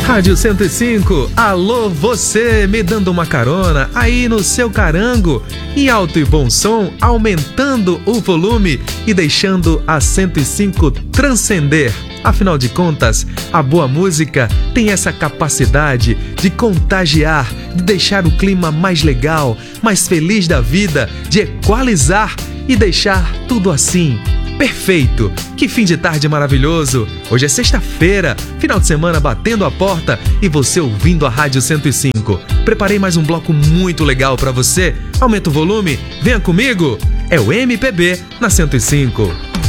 Rádio 105, alô você, me dando uma carona aí no seu carango, em alto e bom som, aumentando o volume e deixando a 105 transcender. Afinal de contas, a boa música tem essa capacidade de contagiar, de deixar o clima mais legal, mais feliz da vida, de equalizar e deixar tudo assim perfeito. Que fim de tarde maravilhoso. Hoje é sexta-feira, final de semana batendo a porta e você ouvindo a Rádio 105. Preparei mais um bloco muito legal pra você. Aumenta o volume, venha comigo. É o MPB na 105.